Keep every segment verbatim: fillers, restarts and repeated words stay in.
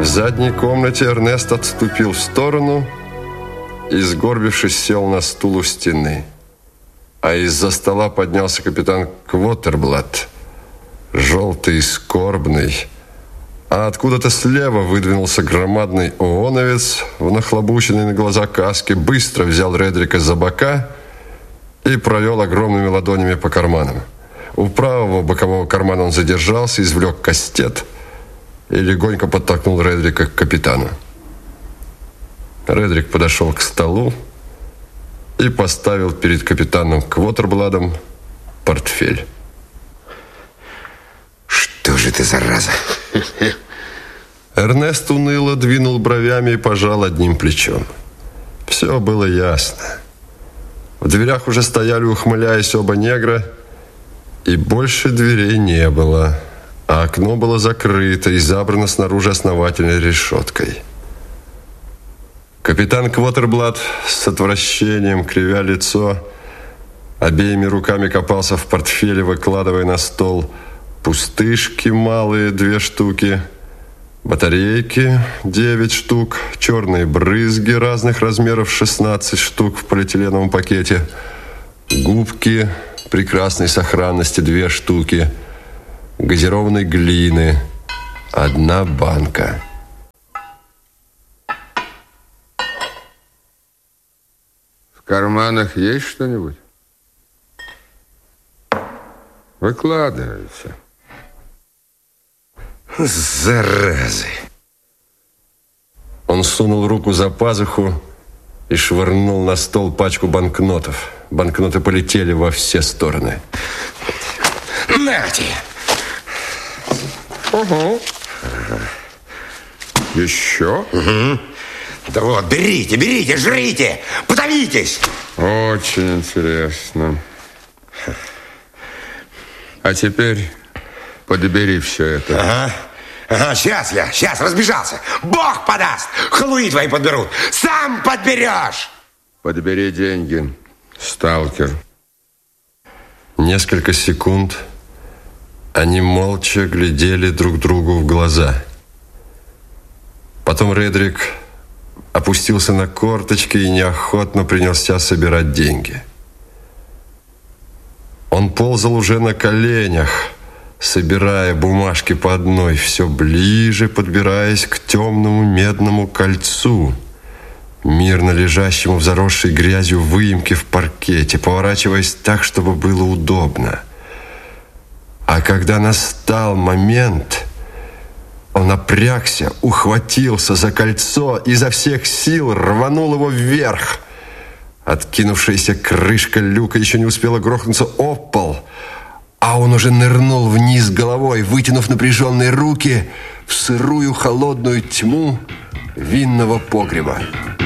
В задней комнате Эрнест отступил в сторону и, сгорбившись, сел на стул у стены. А из-за стола поднялся капитан Квотерблат, желтый и скорбный. А откуда-то слева выдвинулся громадный ооновец в нахлобученной на глаза каске, быстро взял Редрика за бока и провел огромными ладонями по карманам. У правого бокового кармана он задержался, извлек кастет и легонько подтолкнул Редрика к капитану. Редрик подошел к столу и поставил перед капитаном Квотербладом портфель. Что же ты, зараза? Эрнест уныло двинул бровями и пожал одним плечом. Все было ясно. В дверях уже стояли, ухмыляясь, оба негра, и больше дверей не было, а окно было закрыто и забрано снаружи основательной решеткой. Капитан Квотерблат с отвращением, кривя лицо, обеими руками копался в портфеле, выкладывая на стол пустышки малые, две штуки, батарейки, девять штук, черные брызги разных размеров, шестнадцать штук в полиэтиленовом пакете, губки прекрасной сохранности, две штуки, газированной глины, одна банка. В карманах есть что-нибудь? Выкладывайте. Заразы. Он сунул руку за пазуху и швырнул на стол пачку банкнотов. Банкноты полетели во все стороны. Нате! Угу. Еще? Угу. Да вот, берите, берите, жрите, подавитесь. Очень интересно. А теперь подбери все это. Ага. Ага, сейчас я, сейчас разбежался. Бог подаст, халуи твои подберут. Сам подберешь. Подбери деньги, сталкер. Несколько секунд они молча глядели друг другу в глаза. Потом Редрик опустился на корточки и неохотно принялся собирать деньги. Он ползал уже на коленях, собирая бумажки по одной, все ближе подбираясь к темному медному кольцу, мирно лежащему в заросшей грязью выемке в паркете, поворачиваясь так, чтобы было удобно. А когда настал момент, он напрягся, ухватился за кольцо и изо всех сил рванул его вверх. Откинувшаяся крышка люка еще не успела грохнуться об пол, а он уже нырнул вниз головой, вытянув напряженные руки в сырую холодную тьму винного погреба.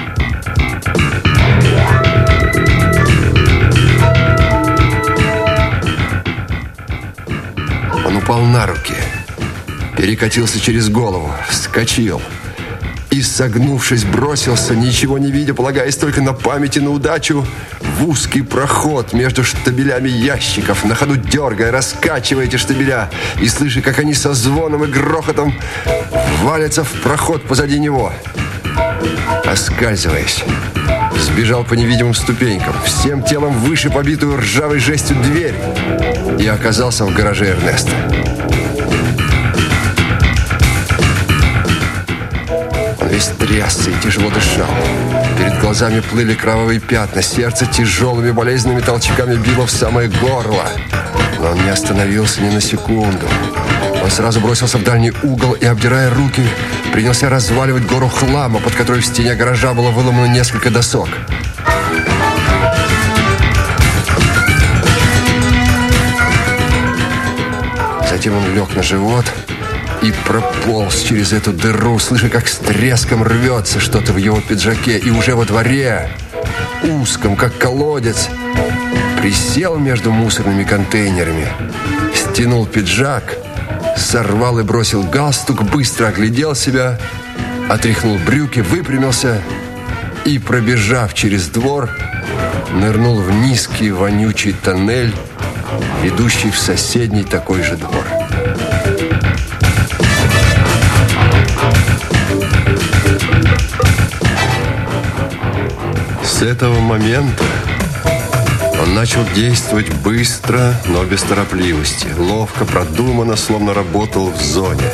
Он упал на руки, перекатился через голову, вскочил и, согнувшись, бросился, ничего не видя, полагаясь только на память и на удачу, в узкий проход между штабелями ящиков, на ходу дергая, раскачивая эти штабеля и слыша, как они со звоном и грохотом валятся в проход позади него. Оскальзываясь, сбежал по невидимым ступенькам, всем телом выше побитую ржавой жестью дверь и оказался в гараже Эрнеста. Весь трясся и тяжело дышал. Перед глазами плыли кровавые пятна. Сердце тяжелыми болезненными толчками било в самое горло. Но он не остановился ни на секунду. Он сразу бросился в дальний угол и, обдирая руки, принялся разваливать гору хлама, под которой в стене гаража было выломано несколько досок. Затем он лег на живот и прополз через эту дыру, слыша, как с треском рвется что-то в его пиджаке. И уже во дворе, узком, как колодец, присел между мусорными контейнерами, стянул пиджак, сорвал и бросил галстук, быстро оглядел себя, отряхнул брюки, выпрямился и, пробежав через двор, нырнул в низкий вонючий тоннель, ведущий в соседний такой же двор. С этого момента он начал действовать быстро, но без торопливости, ловко, продуманно, словно работал в зоне.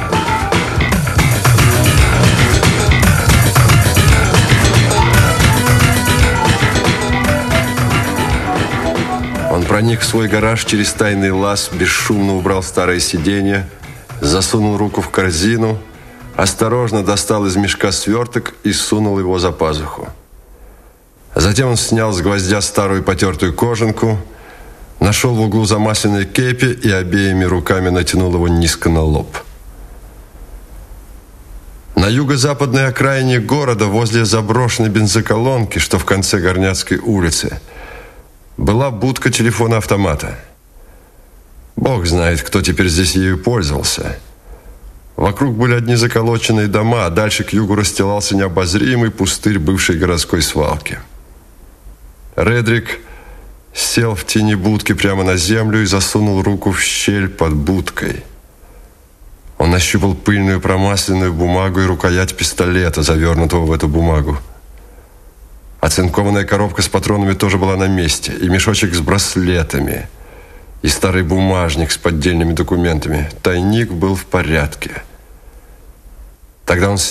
Он проник в свой гараж через тайный лаз, бесшумно убрал старое сиденье, засунул руку в корзину, осторожно достал из мешка сверток и сунул его за пазуху. Затем он снял с гвоздя старую потертую кожанку, нашел в углу замасленное кепи и обеими руками натянул его низко на лоб. На юго-западной окраине города, возле заброшенной бензоколонки, что в конце Горняцкой улицы, была будка телефона-автомата. Бог знает, кто теперь здесь ею пользовался. Вокруг были одни заколоченные дома, а дальше к югу расстилался необозримый пустырь бывшей городской свалки. Редрик сел в тени будки прямо на землю и засунул руку в щель под будкой. Он нащупал пыльную промасленную бумагу и рукоять пистолета, завернутого в эту бумагу. Оцинкованная коробка с патронами тоже была на месте, и мешочек с браслетами, и старый бумажник с поддельными документами. Тайник был в порядке. Тогда он